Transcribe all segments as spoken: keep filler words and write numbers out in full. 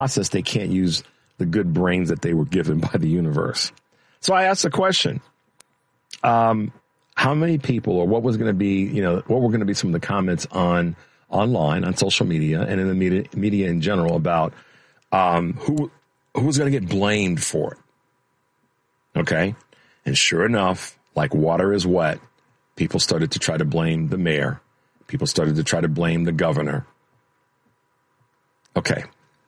process, they can't use the good brains that they were given by the universe. So I asked the question, um, how many people, or what was going to be, you know, what were going to be some of the comments on online, on social media, and in the media, media in general about um, who who was going to get blamed for it? Okay, and sure enough, like water is wet, people started to try to blame the mayor. People started to try to blame the governor. Okay.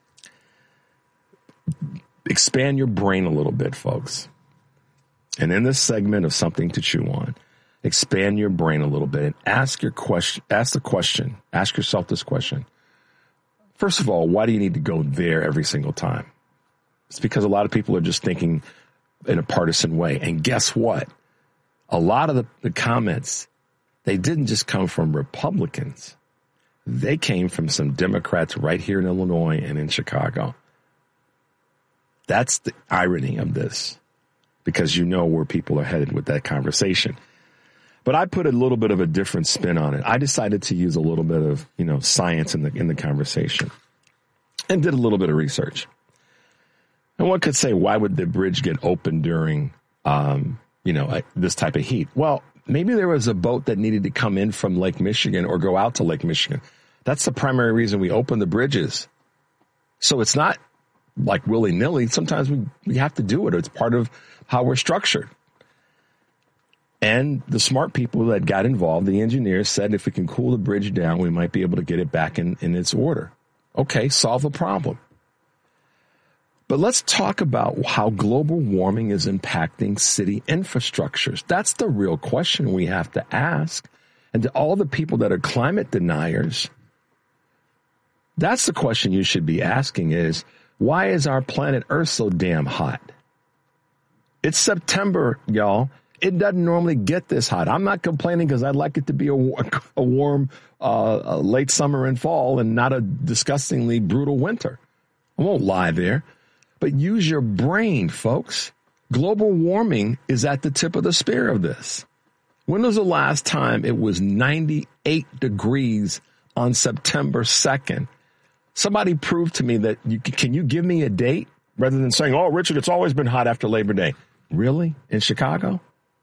Expand your brain a little bit, folks. And in this segment of Something to Chew On, expand your brain a little bit and ask your question, ask the question, ask yourself this question. First of all, why do you need to go there every single time? It's because a lot of people are just thinking in a partisan way. And guess what? A lot of the, the comments, they didn't just come from Republicans. They came from some Democrats right here in Illinois and in Chicago. That's the irony of this, because you know where people are headed with that conversation. But I put a little bit of a different spin on it. I decided to use a little bit of, you know, science in the in the conversation and did a little bit of research. And one could say, why would the bridge get open during, um, you know, this type of heat? Well, maybe there was a boat that needed to come in from Lake Michigan or go out to Lake Michigan. That's the primary reason we open the bridges. So it's not like willy-nilly. Sometimes we, we have to do it. It's part of how we're structured. And the smart people that got involved, the engineers, said if we can cool the bridge down, we might be able to get it back in, in its order. Okay, solve the problem. But let's talk about how global warming is impacting city infrastructures. That's the real question we have to ask. And to all the people that are climate deniers, that's the question you should be asking is, why is our planet Earth so damn hot? It's September, y'all. It doesn't normally get this hot. I'm not complaining because I'd like it to be a, a warm uh, a late summer and fall and not a disgustingly brutal winter. I won't lie there. But use your brain, folks. Global warming is at the tip of the spear of this. When was the last time it was ninety-eight degrees on September second? Somebody prove to me that you can you give me a date rather than saying, oh, Richard, it's always been hot after Labor Day. Really? In Chicago?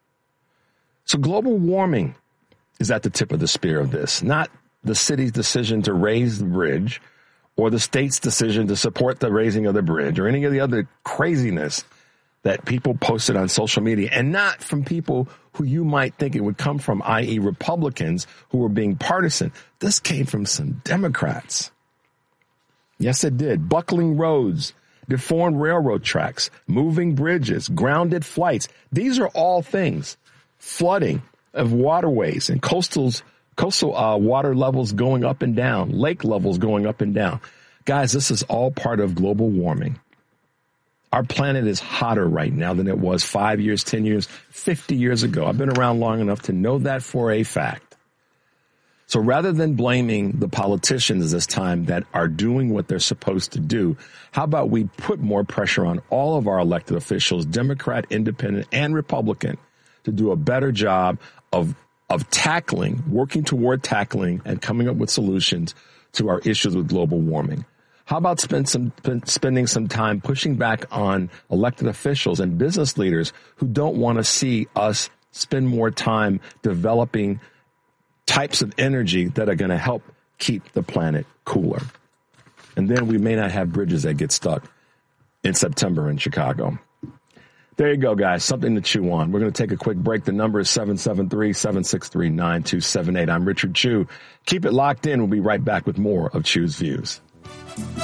So global warming is at the tip of the spear of this, not the city's decision to raise the bridge or the state's decision to support the raising of the bridge or any of the other craziness that people posted on social media, and not from people who you might think it would come from, that is Republicans who were being partisan. This came from some Democrats. Yes, it did. Buckling roads, deformed railroad tracks, moving bridges, grounded flights. These are all things. Flooding of waterways and coastals, coastal uh, water levels going up and down, lake levels going up and down. Guys, this is all part of global warming. Our planet is hotter right now than it was five years, ten years, fifty years ago. I've been around long enough to know that for a fact. So rather than blaming the politicians this time that are doing what they're supposed to do, how about we put more pressure on all of our elected officials, Democrat, Independent, and Republican, to do a better job of of tackling, working toward tackling and coming up with solutions to our issues with global warming. How about spend some, spending some time pushing back on elected officials and business leaders who don't want to see us spend more time developing types of energy that are going to help keep the planet cooler. And then we may not have bridges that get stuck in September in Chicago. There you go, guys. Something to chew on. We're going to take a quick break. The number is seven seven three, seven six three, nine two seven eight. I'm Richard Chew. Keep it locked in. We'll be right back with more of Chew's Views.